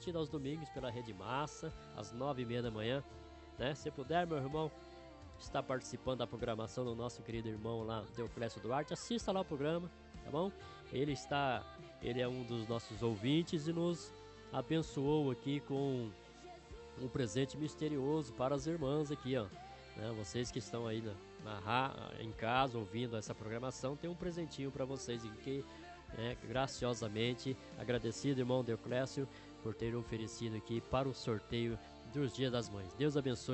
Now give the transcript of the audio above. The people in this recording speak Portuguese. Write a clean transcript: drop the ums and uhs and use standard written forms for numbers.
transmitido aos domingos pela Rede Massa, às 9h30 da manhã, né? Se puder, meu irmão, está participando da programação do nosso querido irmão lá, Deoclésio Duarte, assista lá o programa, tá bom? Ele é um dos nossos ouvintes e nos abençoou aqui com um presente misterioso para as irmãs aqui, ó. Né? Vocês que estão aí em casa ouvindo essa programação, tem um presentinho para vocês aqui, né? Graciosamente agradecido, irmão Deoclésio, por ter oferecido aqui para o sorteio dos Dias das Mães. Deus abençoe